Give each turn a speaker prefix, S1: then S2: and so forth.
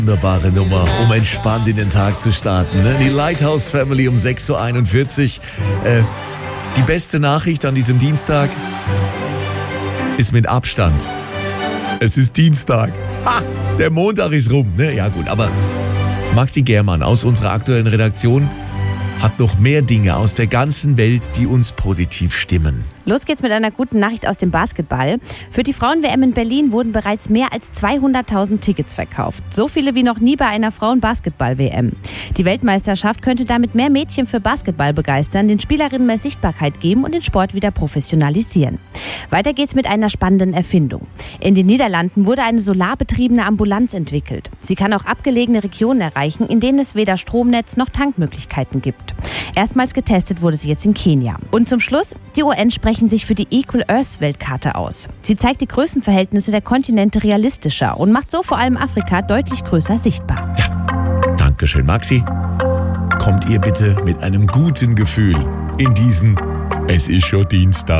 S1: Wunderbare Nummer, um entspannt in den Tag zu starten. Ne? Die Lighthouse Family um 6.41 Uhr. Die beste Nachricht an diesem Dienstag ist mit Abstand. Es ist Dienstag. Ha, der Montag ist rum. Ne? Ja gut, aber Maxi Germann aus unserer aktuellen Redaktion hat noch mehr Dinge aus der ganzen Welt, die uns positiv stimmen.
S2: Los geht's mit einer guten Nachricht aus dem Basketball. Für die Frauen-WM in Berlin wurden bereits mehr als 200.000 Tickets verkauft. So viele wie noch nie bei einer Frauen-Basketball-WM. Die Weltmeisterschaft könnte damit mehr Mädchen für Basketball begeistern, den Spielerinnen mehr Sichtbarkeit geben und den Sport wieder professionalisieren. Weiter geht's mit einer spannenden Erfindung. In den Niederlanden wurde eine solarbetriebene Ambulanz entwickelt. Sie kann auch abgelegene Regionen erreichen, in denen es weder Stromnetz noch Tankmöglichkeiten gibt. Erstmals getestet wurde sie jetzt in Kenia. Und zum Schluss, die UN sprechen sich für die Equal Earth Weltkarte aus. Sie zeigt die Größenverhältnisse der Kontinente realistischer und macht so vor allem Afrika deutlich größer sichtbar.
S1: Ja, Dankeschön, Maxi. Kommt ihr bitte mit einem guten Gefühl in diesen Es ist schon Dienstag.